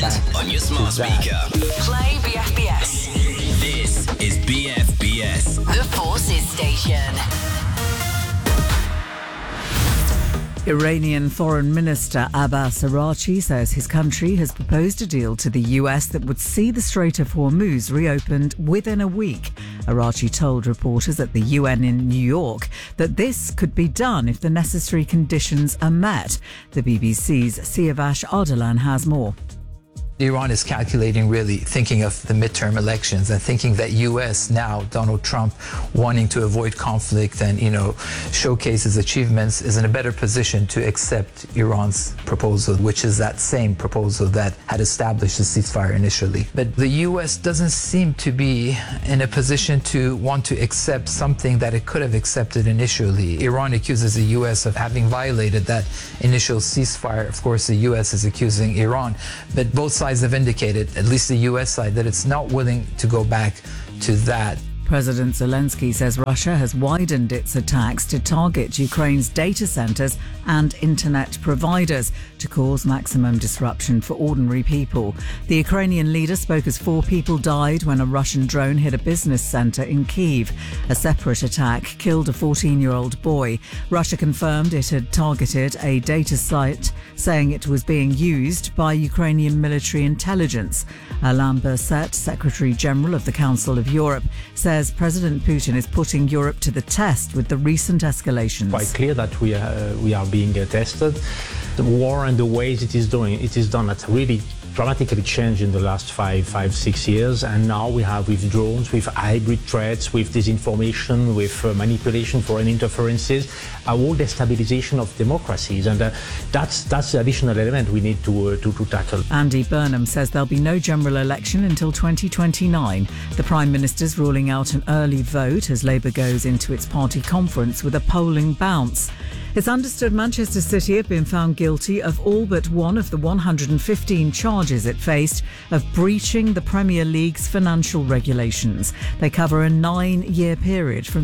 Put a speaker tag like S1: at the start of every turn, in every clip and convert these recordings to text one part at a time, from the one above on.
S1: On your smart speaker.
S2: Play BFBS.
S1: This is BFBS.
S2: The Forces Station.
S3: Iranian Foreign Minister Abbas Araghchi says his country has proposed a deal to the US that would see the Strait of Hormuz reopened within a week. Araghchi told reporters at the UN in New York that this could be done if the necessary conditions are met. The BBC's Siavash Ardalan has more.
S4: Iran is calculating, really thinking of the midterm elections and thinking that U.S. now, Donald Trump, wanting to avoid conflict and, showcase his achievements, is in a better position to accept Iran's proposal, which is that same proposal that had established the ceasefire initially. But the U.S. doesn't seem to be in a position to want to accept something that it could have accepted initially. Iran accuses the U.S. of having violated that initial ceasefire. Of course, the U.S. is accusing Iran, but both sides have indicated, at least the U.S. side, that it's not willing to go back to that.
S3: President Zelensky says Russia has widened its attacks to target Ukraine's data centres and internet providers to cause maximum disruption for ordinary people. The Ukrainian leader spoke as 4 people died when a Russian drone hit a business centre in Kyiv. A separate attack killed a 14-year-old boy. Russia confirmed it had targeted a data site, saying it was being used by Ukrainian military intelligence. Alain Berset, Secretary General of the Council of Europe, says President Putin is putting Europe to the test with the recent escalations.
S5: Quite clear that we are being tested. The war and the ways it is done at really dramatically changed in the last 5-6 years, and now we have with drones, with hybrid threats, with disinformation, with manipulation, foreign interferences, a whole destabilization of democracies, and that's the additional element we need to tackle.
S3: Andy Burnham says there'll be no general election until 2029. The Prime Minister's ruling out an early vote as Labour goes into its party conference with a polling bounce. It's understood Manchester City have been found guilty of all but one of the 115 charges it faced of breaching the Premier League's financial regulations. They cover a 9-year period from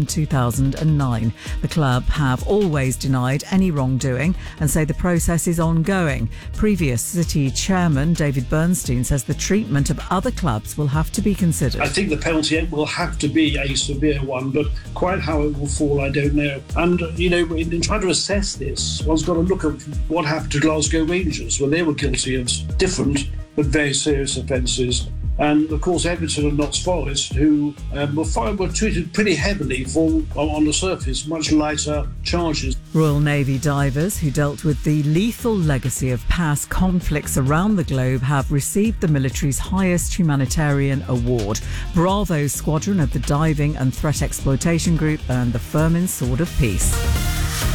S3: 2009. The club have always denied any wrongdoing and say the process is ongoing. Previous City chairman David Bernstein says the treatment of other clubs will have to be considered.
S6: I think the penalty will have to be a severe one, but quite how it will fall, I don't know. And, in trying to assess this, one's got to look at what happened to Glasgow Rangers when they were guilty of different but very serious offences. And, of course, Everton and Notts Forest, who were treated pretty heavily for, on the surface, much lighter charges.
S3: Royal Navy divers who dealt with the lethal legacy of past conflicts around the globe have received the military's highest humanitarian award. Bravo's squadron of the Diving and Threat Exploitation Group earned the Firmin Sword of Peace.